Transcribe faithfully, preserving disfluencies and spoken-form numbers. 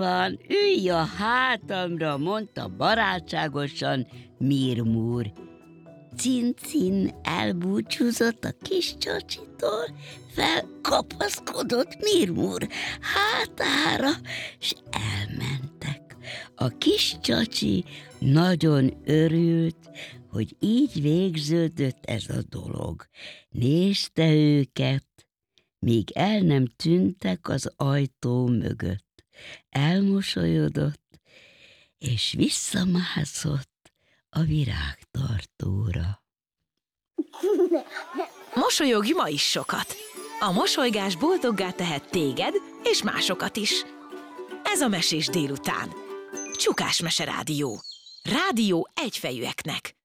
van, ülj a hátamra, mondta barátságosan Mirmúr. Cincin elbúcsúzott a kis csacsitól, felkapaszkodott Mirmúr hátára, s elmentek. A kis csacsi nagyon örült, hogy így végződött ez a dolog. Nézte őket, míg el nem tűntek az ajtó mögött. Elmosolyodott, és visszamászott a virágtartóra. Mosolyogj ma is sokat! A mosolygás boldoggá tehet téged és másokat is. Ez a Mesés délután. Csukás Mese Rádió. Rádió egyfejűeknek.